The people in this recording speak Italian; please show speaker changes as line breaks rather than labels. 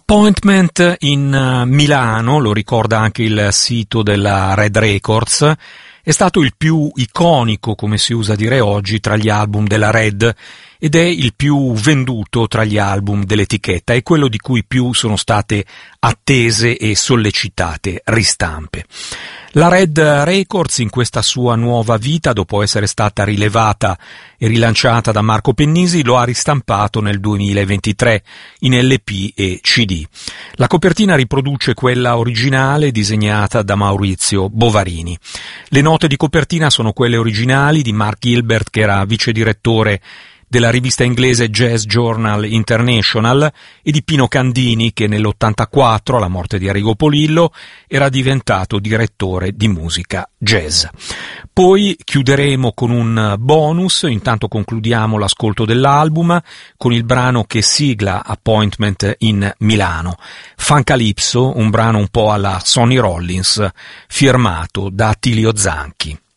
Appointment in Milano, lo ricorda anche il sito della Red Records, è stato il più iconico, come si usa dire oggi, tra gli album della Red ed è il più venduto tra gli album dell'etichetta, è quello di cui più sono state attese e sollecitate ristampe. La Red Records in questa sua nuova vita, dopo essere stata rilevata e rilanciata da Marco Pennisi, lo ha ristampato nel 2023 in LP e CD. La copertina riproduce quella originale disegnata da Maurizio Bovarini. Le note di copertina sono quelle originali di Mark Gilbert, che era vice direttore della rivista inglese Jazz Journal International, e di Pino Candini, che nell'84, alla morte di Arrigo Polillo, era diventato direttore di musica jazz. Poi chiuderemo con un bonus, intanto concludiamo l'ascolto dell'album con il brano che sigla Appointment in Milano, Funkalypso, un brano un po' alla Sonny Rollins, firmato da Attilio Zanchi.